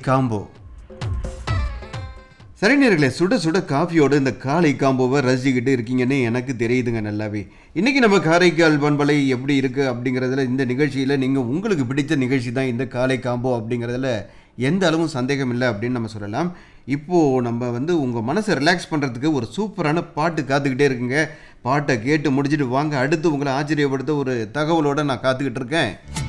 Combo. சரி நேயர்களே, சுட சுட காஃபியோட இந்த காலை காம்போவை ரசிச்சுக்கிட்டு இருக்கீங்கன்னு எனக்கு தெரியுதுங்க நல்லாவே. இன்னைக்கு நம்ம காரைக்கால் பண்பலை எப்படி இருக்குது அப்படிங்கிறதுல இந்த நிகழ்ச்சியில் நீங்கள் உங்களுக்கு பிடித்த நிகழ்ச்சி தான் இந்த காலை காம்போ அப்படிங்கிறதுல எந்த அளவும் சந்தேகம் இல்லை அப்படின்னு நம்ம சொல்லலாம். இப்போது நம்ம வந்து உங்கள் மனசை ரிலாக்ஸ் பண்ணுறதுக்கு ஒரு சூப்பரான பாட்டு காத்துக்கிட்டே இருக்குங்க. பாட்டை கேட்டு முடிச்சுட்டு வாங்க, அடுத்து உங்களை ஆச்சரியப்படுத்த ஒரு தகவலோடு நான் காத்துக்கிட்டு இருக்கேன்.